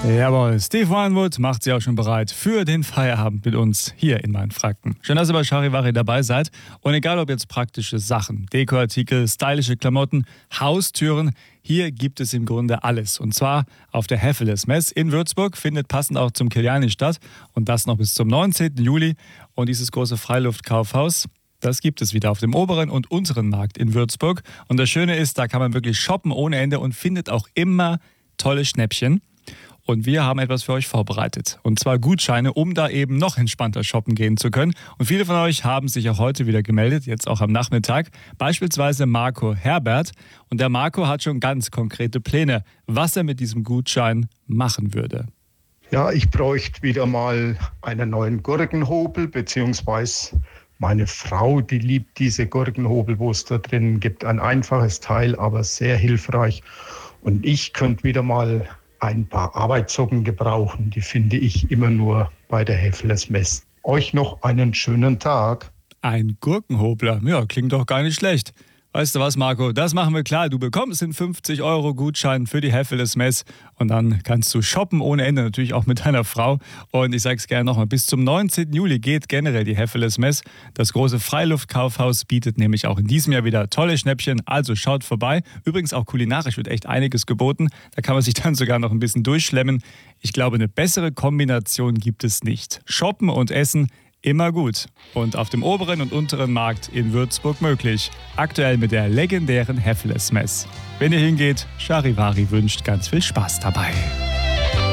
Jawohl, Steve Winwood macht sich auch schon bereit für den Feierabend mit uns hier in meinen Franken. Schön, dass ihr bei Charivari dabei seid. Und egal ob jetzt praktische Sachen, Dekoartikel, stylische Klamotten, Haustüren, hier gibt es im Grunde alles. Und zwar auf der Hefeles Mess in Würzburg, findet passend auch zum Kiliani statt. Und das noch bis zum 19. Juli. Und dieses große Freiluftkaufhaus, das gibt es wieder auf dem oberen und unteren Markt in Würzburg. Und das Schöne ist, da kann man wirklich shoppen ohne Ende und findet auch immer tolle Schnäppchen. Und wir haben etwas für euch vorbereitet. Und zwar Gutscheine, um da eben noch entspannter shoppen gehen zu können. Und viele von euch haben sich auch heute wieder gemeldet, jetzt auch am Nachmittag. Beispielsweise Marco Herbert. Und der Marco hat schon ganz konkrete Pläne, was er mit diesem Gutschein machen würde. Ja, ich bräuchte wieder mal einen neuen Gurkenhobel, beziehungsweise meine Frau, die liebt diese Gurkenhobel, wo es da drin gibt. Ein einfaches Teil, aber sehr hilfreich. Und ich könnte wieder mal ein paar Arbeitssocken gebrauchen. Die finde ich immer nur bei der Hefeles Mess. Euch noch einen schönen Tag. Ein Gurkenhobler, ja, klingt doch gar nicht schlecht. Weißt du was, Marco, das machen wir klar. Du bekommst den 50€ Gutschein für die Hefeles Mess und dann kannst du shoppen ohne Ende, natürlich auch mit deiner Frau. Und ich sage es gerne nochmal, bis zum 19. Juli geht generell die Hefeles Mess. Das große Freiluftkaufhaus bietet nämlich auch in diesem Jahr wieder tolle Schnäppchen, also schaut vorbei. Übrigens auch kulinarisch wird echt einiges geboten. Da kann man sich dann sogar noch ein bisschen durchschlemmen. Ich glaube, eine bessere Kombination gibt es nicht. Shoppen und Essen, immer gut. Und auf dem oberen und unteren Markt in Würzburg möglich. Aktuell mit der legendären Hefeles Mess. Wenn ihr hingeht, Charivari wünscht ganz viel Spaß dabei.